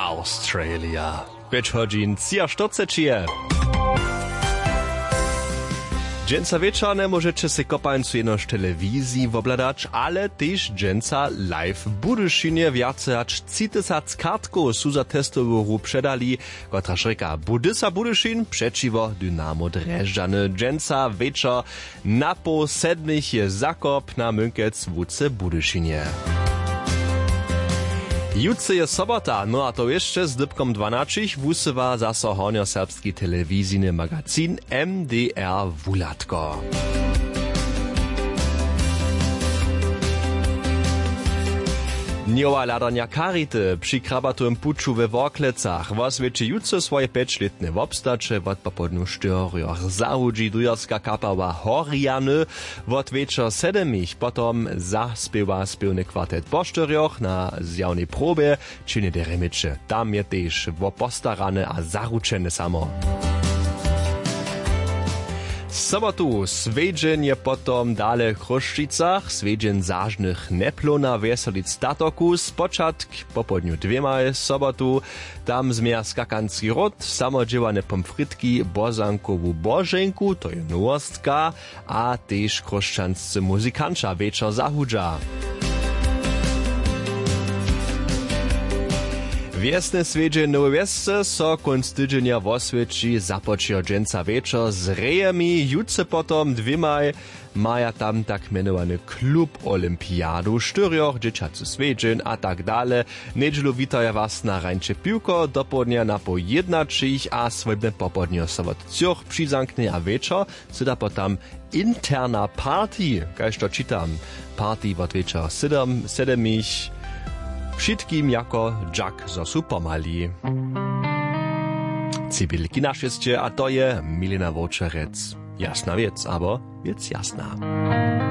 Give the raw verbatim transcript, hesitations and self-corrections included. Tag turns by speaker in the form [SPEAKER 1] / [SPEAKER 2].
[SPEAKER 1] Australia. Pięć godzin, czterdzieści. Dżęca wieczorne możecie se kopańcu jenoż telewizji wobladać, ale też dżęca live w Budyšinie wiace aż trzydzieści kartków su za testową hru przedali, która rzeka Budysa Budyšin przeciwo Dynamo Dreżdżany. Dżęca wieczor na po sedmich je zakop na Mynkec w Łuce Budyšinie. Jutce je sobota, no a to jeszcze z dybkom dwanaście wusywa zaso hornioserbski telewizyjny magazyn M D R Wulatko. Niowa ladania karity przy krabatowym puczu we Worklecach woswieci jutce swoje pięćletne wobstacze wot popodnu sztyrjoch zahudzi dujarska kapała Horiany wot wieczor sedemich potom zaspiewa spiewny kwartet po sztyrjoch na zjawnej probie czyny deremicze. Tam je też wopostarane a zaručene samo. Sobotu svedźen je potom dale w Chruščicach, svedźen zažnych neplona veselic statoku, spočatk popodniu dwema sobotu, tam zmier skakanski rod, samodziewane pomfritki, bozankowu boženku, to je nowostka, a też chruščanscy muzikanča večer zahudža. Wiesne swiedzie Nowe Wiesce so konc tydzienia woswieci započio dżęca wieczor z rejemi, jutce potom dwimaj maja tam tak mianowany klub olimpiadu, sztyrjoch dzieciacy swiedzien a tak dale. Nedźelu witaja was na rańcze piłko, dopodnia na po jednačich a swojbne popodnio sobot cioch przyzanknie a wieczor, syda potam interna party, kaž to čitam, party wot wieczor sedem, sedemich, wszystkim jako Jack zosu pomali. Cybylki na szestie, a to je Milena Wočerec. Jasna wiec, aber wiec jasna.